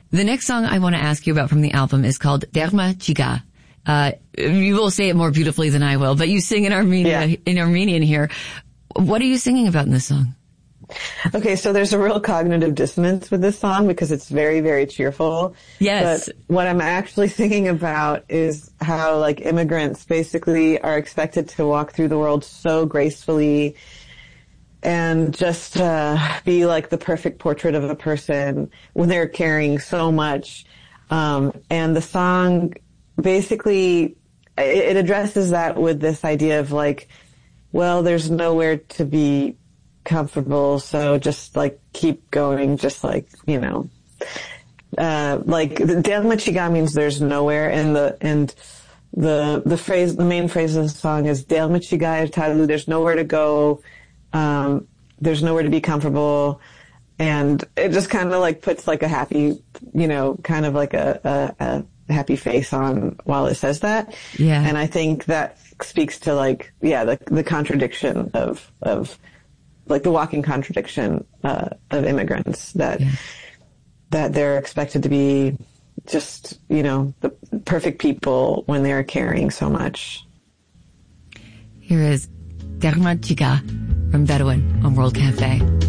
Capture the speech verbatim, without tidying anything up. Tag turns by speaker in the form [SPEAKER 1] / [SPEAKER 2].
[SPEAKER 1] The next song I want to ask you about from the album is called Derma Chiga. Uh, you will say it more beautifully than I will, but you sing in Armenian, yeah. in Armenian here. What are you singing about in this song?
[SPEAKER 2] Okay, so there's a real cognitive dissonance with this song because it's very, very cheerful.
[SPEAKER 1] Yes.
[SPEAKER 2] But what I'm actually thinking about is how, like, immigrants basically are expected to walk through the world so gracefully and just uh, be like the perfect portrait of a person when they're carrying so much. Um, and the song basically, it, it addresses that with this idea of, like, well, there's nowhere to be comfortable, so just like keep going, just like, you know, uh, like Derma Chiga means there's nowhere, and the, and the, the phrase, the main phrase of the song is Derma Chiga Talu, there's nowhere to go, um, there's nowhere to be comfortable, and it just kind of like puts like a happy, you know, kind of like a, a, a happy face on while it says that.
[SPEAKER 1] Yeah.
[SPEAKER 2] And I think that speaks to like, yeah, the, the contradiction of, of, like the walking contradiction uh, of immigrants, that yeah. that they're expected to be just, you know, the perfect people when they're carrying so much.
[SPEAKER 1] Here is Derma Chiga from Bedouin on World Cafe.